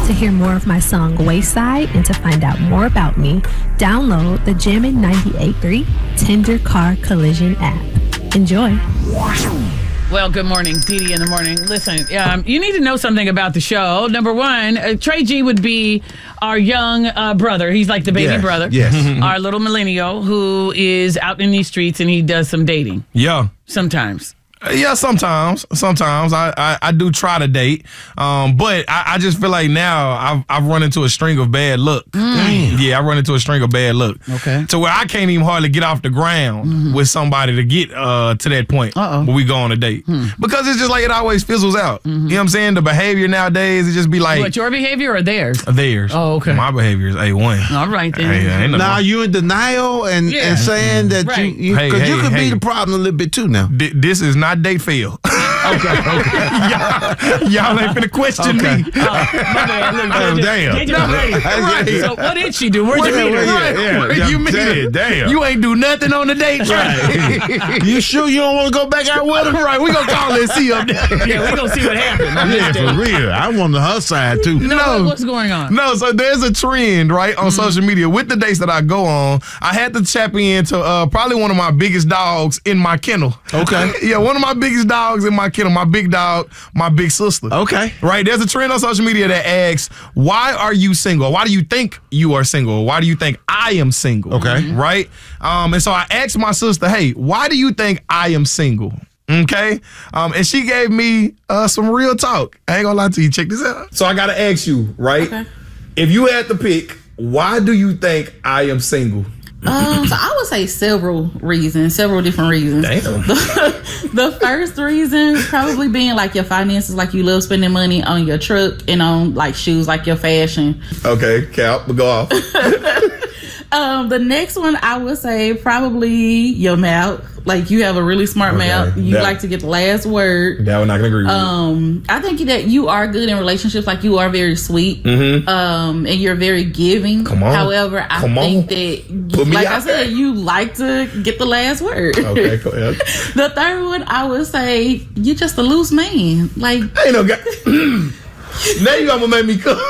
To hear more of my song Wayside and to find out more about me, download the Jammin' 98.3 Tender Car Collision app. Enjoy. Well, good morning, Dee in the morning. Listen, you need to know something about the show. Number one, Trey G would be our young brother. He's like the baby brother. Yes. Our little millennial who is out in these streets and he does some dating. Yeah. Sometimes. Yeah, sometimes I do try to date, but I just feel like now I've run into a string of bad luck. Yeah, I run into a string of bad luck. Okay. To where I can't even hardly get off the ground with somebody to get to that point where we go on a date. Because it's just like it always fizzles out. You know what I'm saying? The behavior nowadays, it just be like... What, your behavior or theirs? Theirs. Oh, okay. My behavior is A1. All right, then. Now, are you in denial and saying that you... Because you could be the problem a little bit too now. This is not date fail. Okay. Y'all ain't finna question me. My bad. Look, damn. So what did she do? Where'd you meet her? Where'd you meet her? Damn. You ain't do nothing on the date, Right. You sure you don't want to go back out with her? Right, we gonna call and see up there. Yeah, we gonna see what happens. Yeah, for real. I want her side too. No, what's going on? No, so there's a trend, right, on social media with the dates that I go on. I had to tap into probably one of my biggest dogs in my kennel. Okay. Yeah, one of my biggest dogs in my kennel, my big dog, my big sister. Okay. Right, there's a trend on social media that asks, why are you single? Why do you think you are single? Why do you think I am single? Okay. Right? And so I asked my sister, hey, why do you think I am single? Okay. And she gave me some real talk. I ain't gonna lie to you. Check this out. So I gotta ask you, right? Okay. If you had to pick, why do you think I am single? So I would say several different reasons. Damn. The first reason probably being like your finances, like you love spending money on your truck and on like shoes, like your fashion. Okay, Cap, but go off. The next one I would say probably your mouth. Like you have a really smart mouth. You like to get the last word. That one I can agree with. I think that you are good in relationships. Like you are very sweet. And you're very giving. Come on. However, I think that, like I said, you like to get the last word. Okay, go ahead. The third one, I would say you just a loose man. Like ain't no guy. Now you gonna make me come.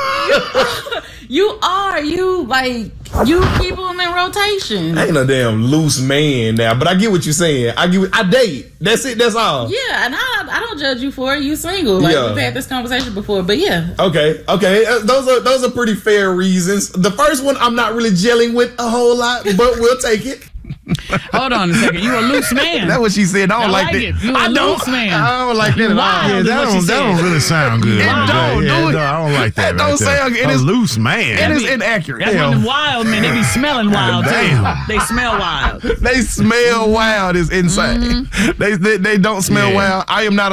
you are. You keep them in rotation. I ain't no damn loose man now, but I get what you're saying. I date. That's it. That's all. Yeah, and I don't judge you for it. You single. Like we've had this conversation before, but yeah. Okay. Those are pretty fair reasons. The first one I'm not really gelling with a whole lot, but we'll take it. Hold on a second. You a loose man. That's what she said. I don't like that. You a loose man. I don't like that at all. Yeah, that don't really sound good. I don't like that. That don't sound good. A loose man. It is inaccurate. That's one of the wild men. They be smelling wild too. They smell wild. They smell wild is insane. They don't smell wild. I am not